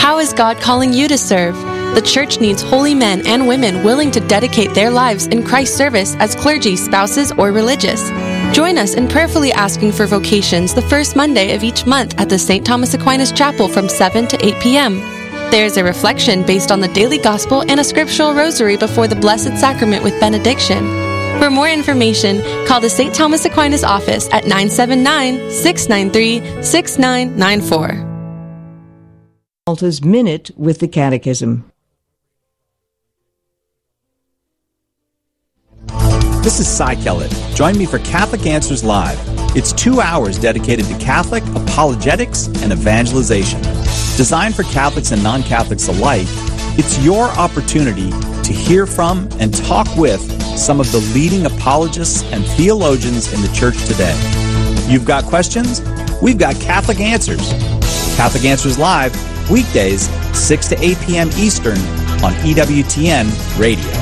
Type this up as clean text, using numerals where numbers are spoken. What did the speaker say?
How is God calling you to serve? The church needs holy men and women willing to dedicate their lives in Christ's service as clergy, spouses, or religious. Join us in prayerfully asking for vocations the first Monday of each month at the St. Thomas Aquinas Chapel from 7 to 8 p.m. There is a reflection based on the daily gospel and a scriptural rosary before the Blessed Sacrament with benediction. For more information, call the St. Thomas Aquinas office at 979-693-6994. Malta's Minute with the Catechism. This is Cy Kellett. Join me for Catholic Answers Live. It's 2 hours dedicated to Catholic apologetics and evangelization. Designed for Catholics and non-Catholics alike, it's your opportunity to hear from and talk with some of the leading apologists and theologians in the church today. You've got questions? We've got Catholic Answers. Catholic Answers Live, weekdays, 6 to 8 p.m. Eastern on EWTN Radio.